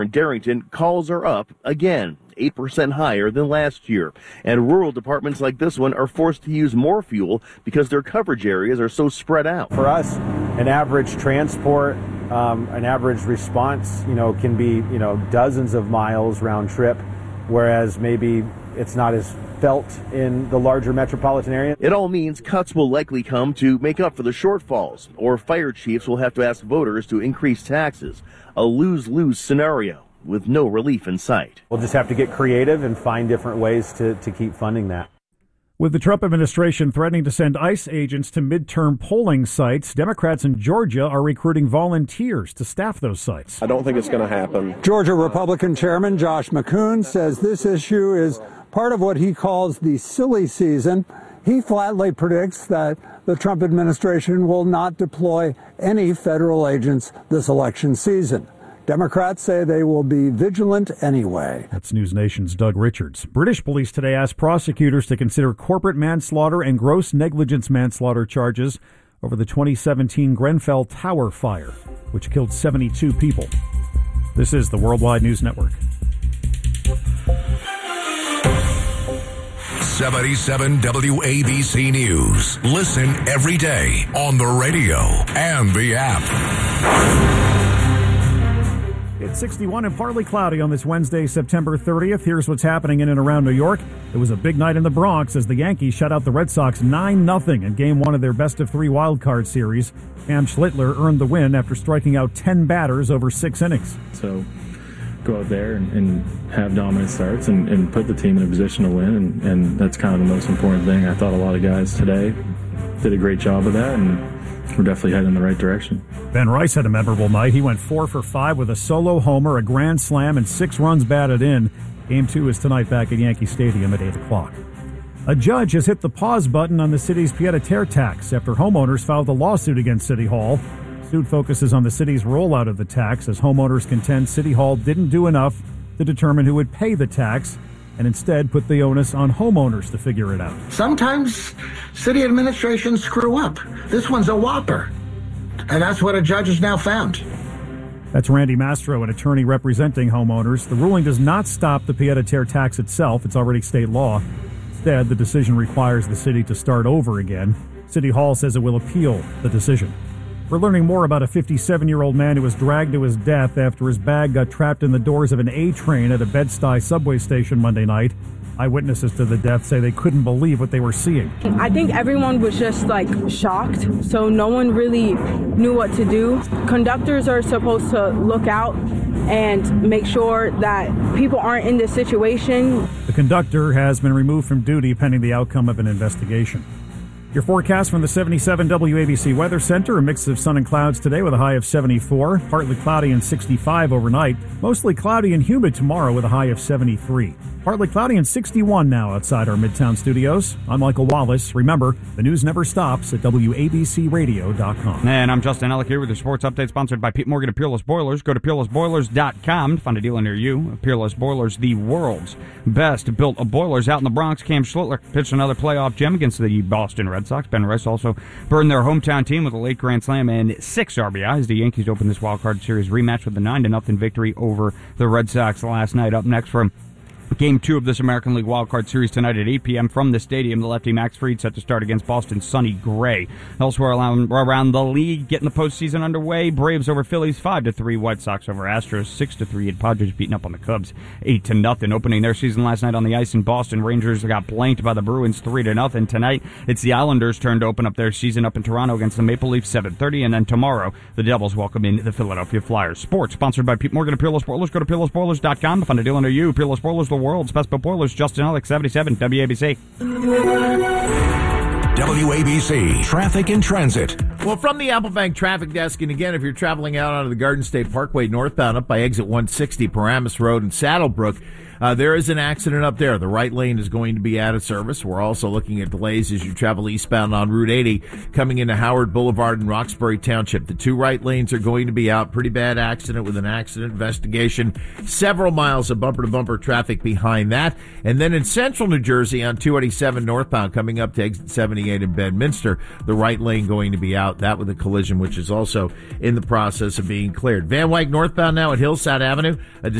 In Darrington, calls are up again, 8% higher than last year. And rural departments like this one are forced to use more fuel because their coverage areas are so spread out. For us, an average transport, an average response, can be, dozens of miles round trip, whereas maybe it's not as felt in the larger metropolitan area. It all means cuts will likely come to make up for the shortfalls, or fire chiefs will have to ask voters to increase taxes. A lose-lose scenario with no relief in sight. We'll just have to get creative and find different ways to keep funding that. With the Trump administration threatening to send ICE agents to midterm polling sites, Democrats in Georgia are recruiting volunteers to staff those sites. I don't think it's going to happen. Georgia Republican Chairman Josh McCoon says this issue is part of what he calls the silly season. He flatly predicts that the Trump administration will not deploy any federal agents this election season. Democrats say they will be vigilant anyway. That's News Nation's Doug Richards. British police today asked prosecutors to consider corporate manslaughter and gross negligence manslaughter charges over the 2017 Grenfell Tower fire, which killed 72 people. This is the Worldwide News Network. 77 WABC News. Listen every day on the radio and the app. It's 61 and partly cloudy on this Wednesday, September 30th. Here's what's happening in and around New York. It was a big night in the Bronx as the Yankees shut out the Red Sox 9-0 in Game 1 of their best-of-3 wildcard series. Cam Schlittler earned the win after striking out 10 batters over 6 innings. So go out there and have dominant starts and put the team in a position to win, and that's kind of the most important thing. I thought a lot of guys today did a great job of that, and we're definitely heading in the right direction. Ben Rice had a memorable night. He went 4 for 5 with a solo homer, a grand slam, and 6 runs batted in. Game 2 is tonight back at Yankee Stadium at 8 o'clock. A judge has hit the pause button on the city's pied-à-terre tax after homeowners filed a lawsuit against City Hall. The suit focuses on the city's rollout of the tax as homeowners contend City Hall didn't do enough to determine who would pay the tax and instead put the onus on homeowners to figure it out. Sometimes city administrations screw up. This one's a whopper. And that's what a judge has now found. That's Randy Mastro, an attorney representing homeowners. The ruling does not stop the pied-à-terre tax itself. It's already state law. Instead, the decision requires the city to start over again. City Hall says it will appeal the decision. We're learning more about a 57-year-old man who was dragged to his death after his bag got trapped in the doors of an A train at a Bed-Stuy subway station Monday night. Eyewitnesses to the death say they couldn't believe what they were seeing. I think everyone was just shocked, so no one really knew what to do. Conductors are supposed to look out and make sure that people aren't in this situation. The conductor has been removed from duty pending the outcome of an investigation. Your forecast from the 77 WABC Weather Center, a mix of sun and clouds today with a high of 74, partly cloudy and 65 overnight, mostly cloudy and humid tomorrow with a high of 73. Partly cloudy and 61 now outside our Midtown studios. I'm Michael Wallace. Remember, the news never stops at WABCRadio.com. And I'm Justin Ellick here with your sports update sponsored by Pete Morgan of Peerless Boilers. Go to PeerlessBoilers.com to find a dealer near you. Peerless Boilers, the world's best built boilers out in the Bronx. Cam Schlittler pitched another playoff gem against the Boston Red Sox. Ben Rice also burned their hometown team with a late grand slam and 6 RBIs. The Yankees opened this wildcard series rematch with a 9-0 victory over the Red Sox last night. Up next from Game 2 of this American League Wildcard Series tonight at 8 p.m. from the stadium. The lefty Max Fried set to start against Boston's Sonny Gray. Elsewhere around the league, getting the postseason underway. Braves over Phillies 5-3. White Sox over Astros 6-3. And Padres beating up on the Cubs 8-0. Opening their season last night on the ice in Boston. Rangers got blanked by the Bruins 3-0. Tonight, it's the Islanders' turn to open up their season up in Toronto against the Maple Leafs 7:30. And then tomorrow, the Devils welcome in the Philadelphia Flyers. Sports sponsored by Pete Morgan of Peerless Boilers. Go to PeerlessBoilers.com to find a deal under you. Peerless Boilers, the world's best boilers. Justin Ellick, 77 WABC. WABC Traffic and Transit. Well, from the Applebank Traffic Desk, and again, if you're traveling out onto the Garden State Parkway northbound up by exit 160, Paramus Road and Saddlebrook, there is an accident up there. The right lane is going to be out of service. We're also looking at delays as you travel eastbound on Route 80 coming into Howard Boulevard and Roxbury Township. The 2 right lanes are going to be out. Pretty bad accident with an accident investigation. Several miles of bumper-to-bumper traffic behind that. And then in central New Jersey on 287 northbound coming up to exit 78 28 in Bedminster. The right lane going to be out. That with a collision, which is also in the process of being cleared. Van Wyck northbound now at Hillside Avenue. A